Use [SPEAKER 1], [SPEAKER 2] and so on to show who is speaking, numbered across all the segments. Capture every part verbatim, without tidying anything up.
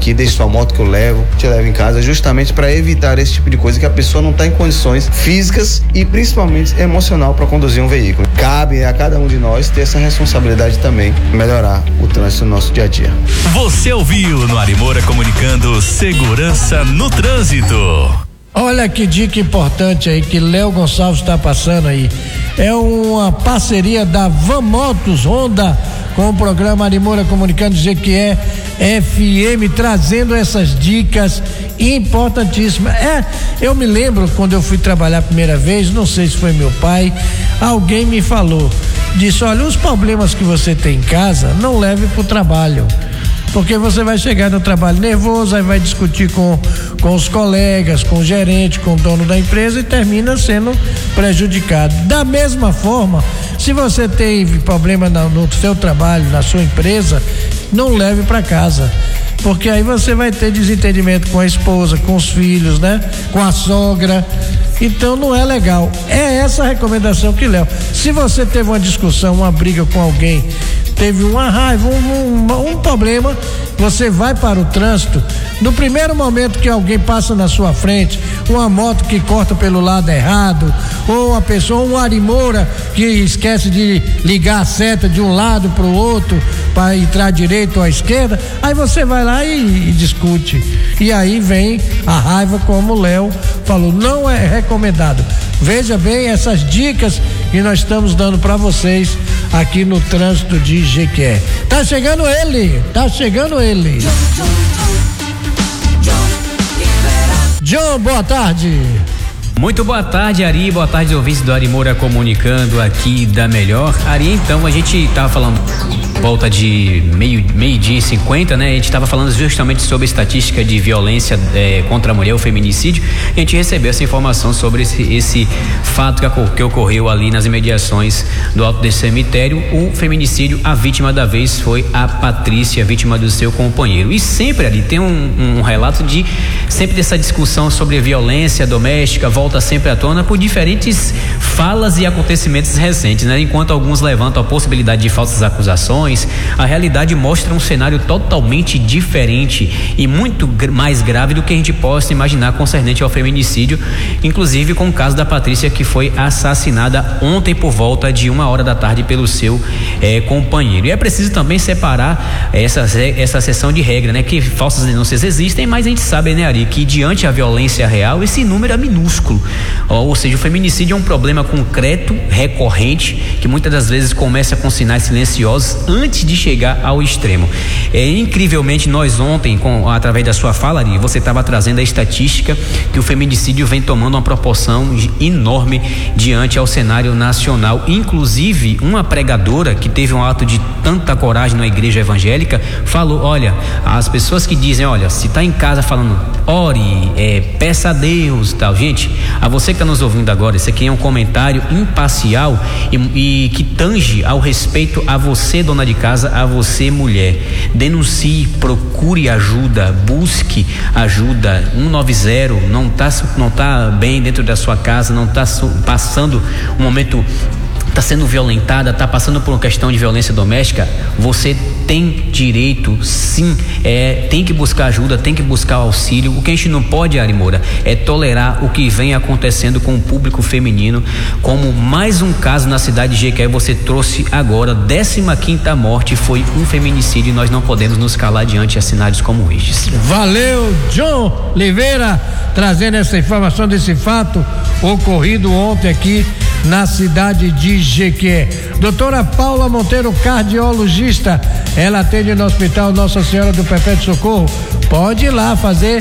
[SPEAKER 1] aqui, deixe sua moto que eu levo, te levo em casa, justamente para evitar esse tipo de coisa que a pessoa não está em condições físicas e principalmente emocional para conduzir um veículo. Cabe a cada um de nós ter essa responsabilidade também, melhorar o trânsito no nosso dia a dia.
[SPEAKER 2] Você ouviu no Ari Moura Comunicando segurança no trânsito.
[SPEAKER 3] Olha que dica importante aí que Léo Gonçalves está passando aí. É uma parceria da Van Motos Honda com o programa Ari Moura Comunicando G Q E F M, trazendo essas dicas importantíssimas. É, eu me lembro quando eu fui trabalhar a primeira vez, não sei se foi meu pai, alguém me falou, disse: olha, os problemas que você tem em casa, não leve pro trabalho. Porque você vai chegar no trabalho nervoso, aí vai discutir com, com os colegas, com o gerente, com o dono da empresa e termina sendo prejudicado. Da mesma forma, se você teve problema no, no seu trabalho, na sua empresa, não leve para casa. Porque aí você vai ter desentendimento com a esposa, com os filhos, né? Com a sogra. Então não é legal. É essa a recomendação que Léo. Se você teve uma discussão, uma briga com alguém, teve uma raiva, um, um, um problema, você vai para o trânsito. No primeiro momento que alguém passa na sua frente, uma moto que corta pelo lado errado, ou uma pessoa, um Ari Moura que esquece de ligar a seta de um lado para o outro para entrar à direita ou à esquerda, aí você vai lá e, e discute. E aí vem a raiva, como o Léo falou, não é recomendado. Veja bem essas dicas que nós estamos dando para vocês aqui no trânsito de G Q E. Tá chegando ele, tá chegando ele. John, boa tarde.
[SPEAKER 4] Muito boa tarde, Ari, boa tarde, ouvintes do Ari Moura Comunicando aqui da Melhor. Ari, então, a gente tava falando volta de meio, meio dia e cinquenta, né? A gente tava falando justamente sobre estatística de violência é, contra a mulher, o feminicídio, e a gente recebeu essa informação sobre esse, esse fato que, que ocorreu ali nas imediações do Alto desse Cemitério. O feminicídio, a vítima da vez foi a Patrícia, vítima do seu companheiro. E sempre ali tem um, um relato de sempre dessa discussão sobre a violência doméstica, volta sempre à tona por diferentes falas e acontecimentos recentes, né? Enquanto alguns levantam a possibilidade de falsas acusações, a realidade mostra um cenário totalmente diferente e muito mais grave do que a gente possa imaginar concernente ao feminicídio, inclusive com o caso da Patrícia, que foi assassinada ontem por volta de uma hora da tarde pelo seu eh, companheiro. E é preciso também separar essa, essa seção de regra, né? Que falsas denúncias existem, mas a gente sabe, né, Ari, que diante da violência real, esse número é minúsculo. Ou seja, o feminicídio é um problema concreto, recorrente, que muitas das vezes começa com sinais silenciosos antes de chegar ao extremo. É, incrivelmente, nós ontem, com, através da sua fala, Ari, você estava trazendo a estatística que o feminicídio vem tomando uma proporção enorme diante ao cenário nacional. Inclusive, uma pregadora que teve um ato de tanta coragem na igreja evangélica falou: olha, as pessoas que dizem, olha, se está em casa falando, ore, é, peça a Deus e tal. Gente, a você que está nos ouvindo agora, esse aqui é um comentário imparcial e, e que tange ao respeito a você, dona de casa, a você, mulher. Denuncie, procure ajuda, busque ajuda. cento e noventa não está não tá bem dentro da sua casa, não está passando um momento, está sendo violentada, está passando por uma questão de violência doméstica, você tem direito, sim, é, tem que buscar ajuda, tem que buscar auxílio. O que a gente não pode, Ari Moura, é tolerar o que vem acontecendo com o público feminino, como mais um caso na cidade de Jequié. Você trouxe agora, décima quinta morte, foi um feminicídio, e nós não podemos nos calar diante de cenários como estes.
[SPEAKER 3] Valeu, John Oliveira, trazendo essa informação desse fato ocorrido ontem aqui na cidade de Jequié. Doutora Paula Monteiro, cardiologista, ela atende no Hospital Nossa Senhora do Perpétuo Socorro. Pode ir lá fazer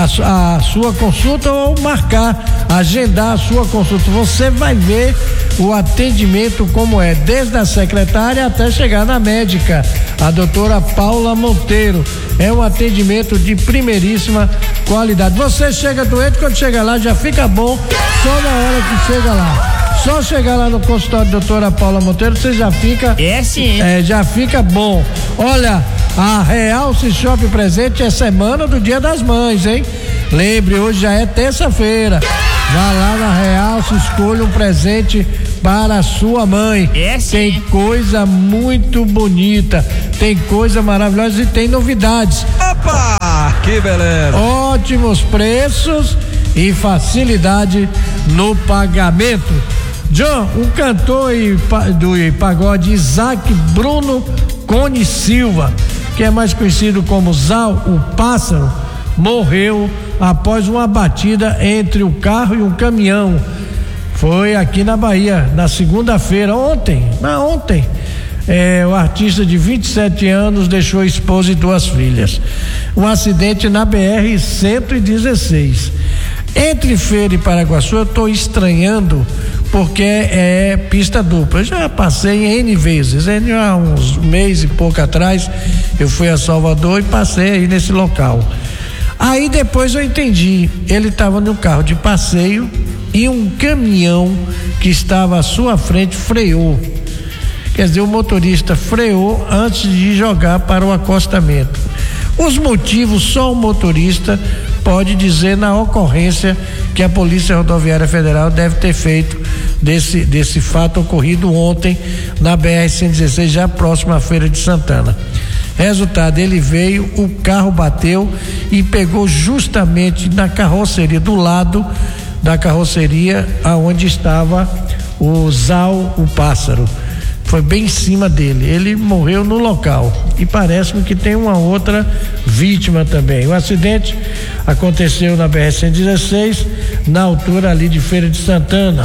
[SPEAKER 3] a, a sua consulta ou marcar, agendar a sua consulta. Você vai ver o atendimento como é, desde a secretária até chegar na médica. A doutora Paula Monteiro, é um atendimento de primeiríssima qualidade. Você chega doente, quando chega lá já fica bom, só na hora que chega lá. Só chegar lá no consultório da doutora Paula Monteiro, você já fica.
[SPEAKER 4] É sim.
[SPEAKER 3] É, já fica bom. Olha, a Realce Shop Presente é semana do Dia das Mães, hein? Lembre, hoje já é terça-feira. Vá lá na Realce, escolha um presente para a sua mãe.
[SPEAKER 4] É sim.
[SPEAKER 3] Tem coisa muito bonita, tem coisa maravilhosa e tem novidades.
[SPEAKER 2] Opa!
[SPEAKER 5] Que beleza.
[SPEAKER 3] Ótimos preços e facilidade no pagamento. John, o cantor e, do pagode Isaac Bruno Cone Silva, que é mais conhecido como Zal, o Pássaro, morreu após uma batida entre o carro e um caminhão. Foi aqui na Bahia, na segunda-feira, ontem, na ontem. É, o artista de vinte e sete anos deixou a esposa e duas filhas. Um acidente na B R cento e dezesseis. Entre Feira e Paraguaçu, eu estou estranhando porque é pista dupla. Eu já passei N vezes. Há uns meses e pouco atrás, eu fui a Salvador e passei aí nesse local. Aí depois eu entendi. Ele estava no carro de passeio e um caminhão que estava à sua frente freou. Quer dizer, o motorista freou antes de jogar para o acostamento. Os motivos só o motorista pode dizer na ocorrência que a Polícia Rodoviária Federal deve ter feito desse, desse fato ocorrido ontem na B R cento e dezesseis, já próximo à Feira de Santana. Resultado, ele veio, o carro bateu e pegou justamente na carroceria, do lado da carroceria aonde estava o Zal, o Pássaro. Foi bem em cima dele, ele morreu no local e parece-me que tem uma outra vítima também. O acidente aconteceu na B R cento e dezesseis, na altura ali de Feira de Santana.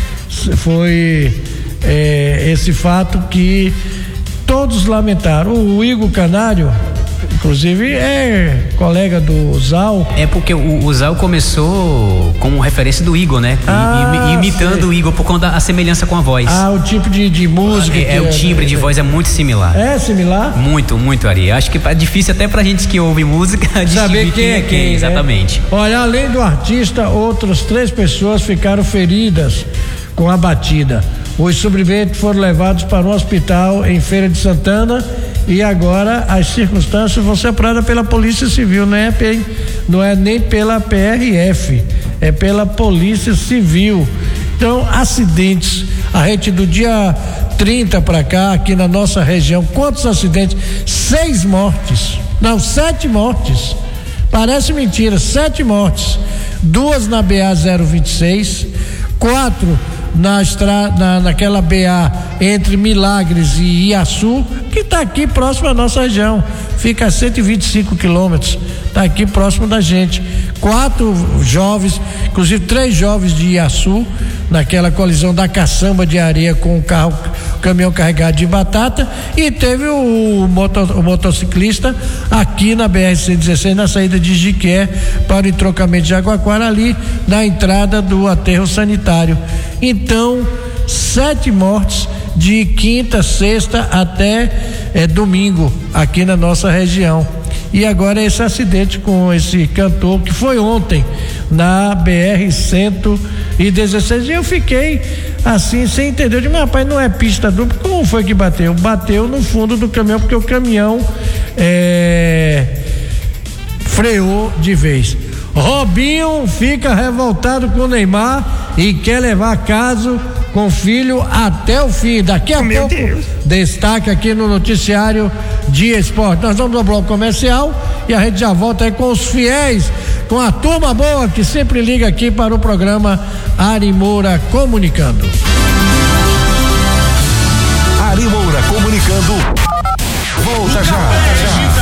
[SPEAKER 3] Foi é, esse fato que todos lamentaram. O Igor Canário, inclusive, é colega do Zal.
[SPEAKER 4] É porque o, o Zal começou como referência do Igor, né?
[SPEAKER 3] Ah,
[SPEAKER 4] I, imitando sei. o Igor por conta da semelhança com a voz.
[SPEAKER 3] Ah, o tipo de, de música.
[SPEAKER 4] É, é o timbre é, de é, voz é muito similar.
[SPEAKER 3] É similar?
[SPEAKER 4] Muito, muito, Ari. Acho que é difícil até pra gente que ouve música
[SPEAKER 3] saber quem é quem, quem,
[SPEAKER 4] exatamente.
[SPEAKER 3] Né? Olha, além do artista, outras três pessoas ficaram feridas com a batida. Os sobreviventes foram levados para um hospital em Feira de Santana e agora as circunstâncias vão ser apuradas pela Polícia Civil, não é, não é nem pela P R F, é pela Polícia Civil. Então, acidentes, a gente do dia trinta para cá, aqui na nossa região, quantos acidentes? Seis mortes, não, sete mortes, parece mentira, sete mortes, duas na B A zero vinte e seis, quatro na estrada, na, naquela B A entre Milagres e Iaçu, que está aqui próximo à nossa região, fica a cento e vinte e cinco quilômetros, está aqui próximo da gente. Quatro jovens, inclusive três jovens de Iaçu, naquela colisão da caçamba de areia com o carro, o caminhão carregado de batata, e teve o, motor, o motociclista aqui na B R cento e dezesseis, na saída de Jiqué para o entrocamento de Jaguaquara, ali na entrada do aterro sanitário. Então, sete mortes de quinta, sexta até é, domingo aqui na nossa região. E agora esse acidente com esse cantor que foi ontem na B R cento e dezesseis, e eu fiquei assim sem entender. Eu disse, mas rapaz, não é pista dupla, como foi que bateu? Bateu no fundo do caminhão, porque o caminhão é, freou de vez. Robinho fica revoltado com o Neymar e quer levar caso com o filho até o fim. Daqui a Meu pouco, Deus. Destaque aqui no noticiário Dia Esporte. Nós vamos no bloco comercial e a gente já volta aí com os fiéis, com a turma boa que sempre liga aqui para o programa Ari Moura Comunicando.
[SPEAKER 2] Ari Moura Comunicando. Volta já. já.